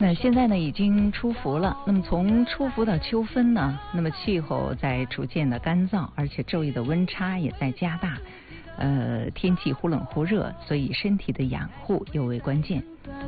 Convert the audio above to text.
现在呢已经出伏了。那么从出伏到秋分呢，那么气候在逐渐的干燥，而且昼夜的温差也在加大。天气忽冷忽热，所以身体的养护尤为关键。